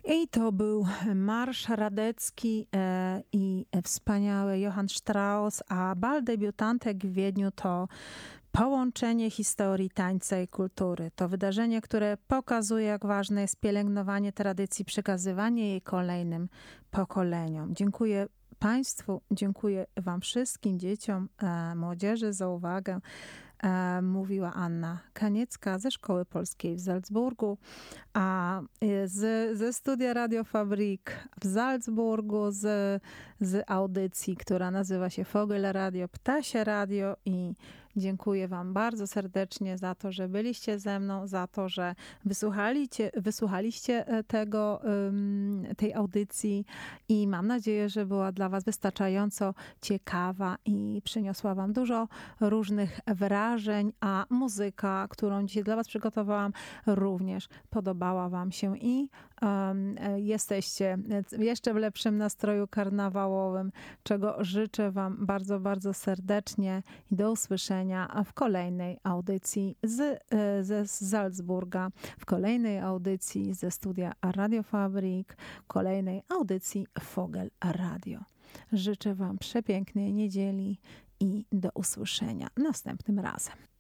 I to był Marsz Radecki i wspaniały Johann Strauss, a bal debiutantek w Wiedniu to połączenie historii, tańca i kultury. To wydarzenie, które pokazuje, jak ważne jest pielęgnowanie tradycji, przekazywanie jej kolejnym pokoleniom. Dziękuję Państwu, dziękuję Wam wszystkim, dzieciom, młodzieży za uwagę. Mówiła Anna Kaniecka ze Szkoły Polskiej w Salzburgu, a ze studia Radio Fabrik w Salzburgu, z audycji, która nazywa się Vogel Radio, Ptasie Radio, i dziękuję Wam bardzo serdecznie za to, że byliście ze mną, za to, że wysłuchaliście tej audycji, i mam nadzieję, że była dla Was wystarczająco ciekawa i przyniosła Wam dużo różnych wrażeń, a muzyka, którą dzisiaj dla Was przygotowałam, również podobała Wam się i jesteście jeszcze w lepszym nastroju karnawałowym, czego życzę Wam bardzo, bardzo serdecznie, i do usłyszenia w kolejnej audycji ze Salzburga, w kolejnej audycji ze studia Radio Fabrik, w kolejnej audycji Vogel Radio. Życzę Wam przepięknej niedzieli i do usłyszenia następnym razem.